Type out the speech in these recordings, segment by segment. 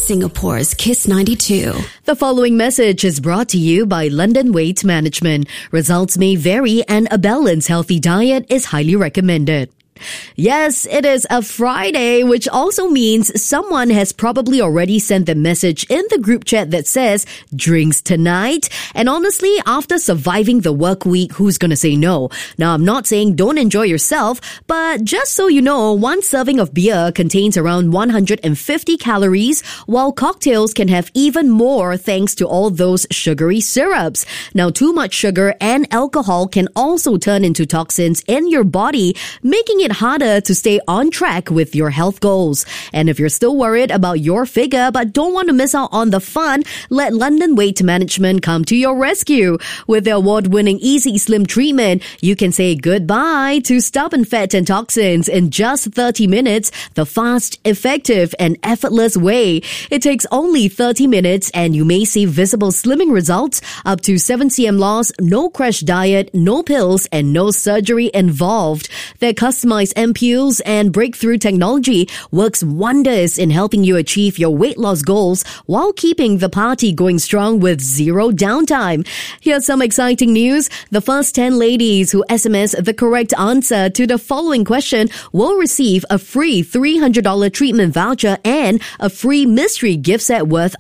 Singapore's Kiss 92. The following message is brought to you by London Weight Management. Results may vary and a balanced healthy diet is highly recommended. Yes, it is a Friday, which also means someone has probably already sent the message in the group chat that says, drinks tonight. And honestly, after surviving the work week, who's gonna say no? Now, I'm not saying don't enjoy yourself, but just so you know, one serving of beer contains around 150 calories, while cocktails can have even more thanks to all those sugary syrups. Now, too much sugar and alcohol can also turn into toxins in your body, making it harder to stay on track with your health goals. And if you're still worried about your figure but don't want to miss out on the fun, let London Weight Management come to your rescue. With their award-winning Easy Slim treatment, you can say goodbye to stubborn fat and toxins in just 30 minutes, the fast, effective, and effortless way. It takes only 30 minutes and you may see visible slimming results, up to 7 cm loss, no crash diet, no pills, and no surgery involved. Their customized ampules and breakthrough technology works wonders in helping you achieve your weight loss goals while keeping the party going strong with zero downtime. Here's some exciting news. The first 10 ladies who SMS the correct answer to the following question will receive a free $300 treatment voucher and a free mystery gift set worth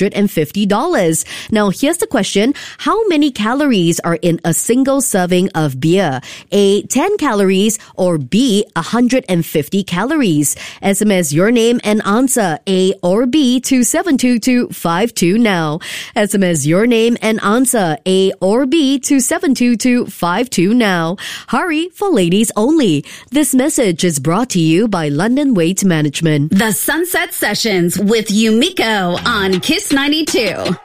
$150. Now, here's the question. How many calories are in a single serving of beer? A, 10 calories, or B, 150 calories. SMS your name and answer A or B to 72252 now. SMS your name and answer A or B to 72252 now. Hurry, for ladies only. This message is brought to you by London Weight Management. The Sunset Sessions with Yumiko on Kiss 92.